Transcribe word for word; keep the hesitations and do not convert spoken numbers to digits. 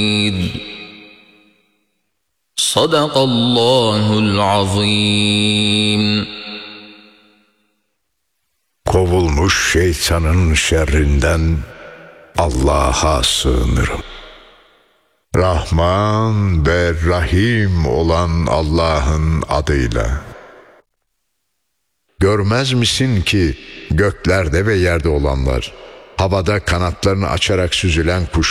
Sadakallahul azim. Kovulmuş şeytanın şerrinden Allah'a sığınırım. Rahman ve Rahim olan Allah'ın adıyla. Görmez misin ki göklerde ve yerde olanlar, havada kanatlarını açarak süzülen kuş